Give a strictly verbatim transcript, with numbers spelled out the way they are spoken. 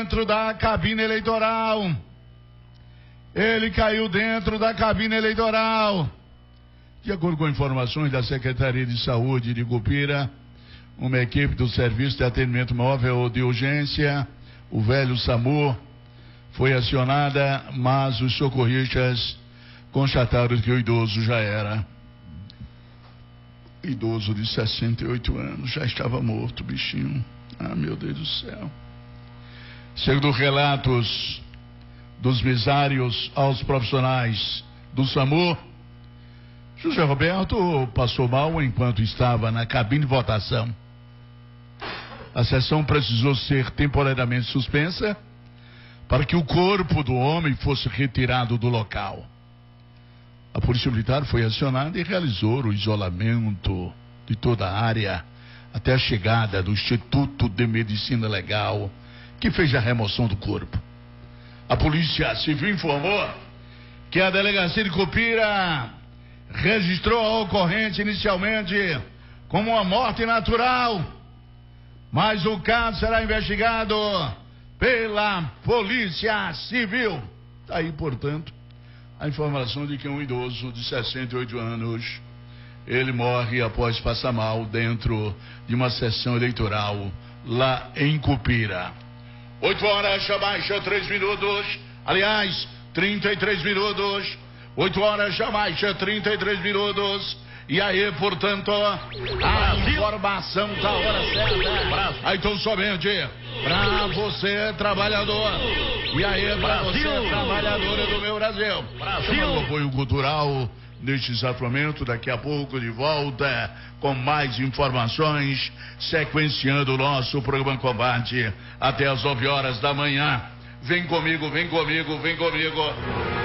dentro da cabine eleitoral. Ele caiu dentro da cabine eleitoral. De acordo com informações da Secretaria de Saúde de Cupira, uma equipe do Serviço de Atendimento Móvel de Urgência, o velho SAMU, foi acionada, mas os socorristas constataram que o idoso já era idoso de sessenta e oito anos, já estava morto, bichinho. Ah, meu Deus do céu. Segundo relatos dos mesários aos profissionais do SAMU, José Roberto passou mal enquanto estava na cabine de votação. A sessão precisou ser temporariamente suspensa para que o corpo do homem fosse retirado do local. A Polícia Militar foi acionada e realizou o isolamento de toda a área até a chegada do Instituto de Medicina Legal, que fez a remoção do corpo. A Polícia Civil informou que a Delegacia de Cupira registrou a ocorrência inicialmente como uma morte natural, mas o caso será investigado pela Polícia Civil. Está aí, portanto, a informação de que um idoso de sessenta e oito anos, ele morre após passar mal dentro de uma sessão eleitoral lá em Cupira. oito horas, já baixa três minutos, aliás, trinta e três minutos, oito horas, já baixa trinta e três minutos, e aí, portanto, a informação da hora certa. Aí, então, somente pra você, trabalhador, e aí, pra você, trabalhadora do meu Brasil. Chamando o apoio cultural neste exato momento, daqui a pouco de volta com mais informações, sequenciando o nosso programa Combate até as nove horas da manhã. Vem comigo, vem comigo, vem comigo.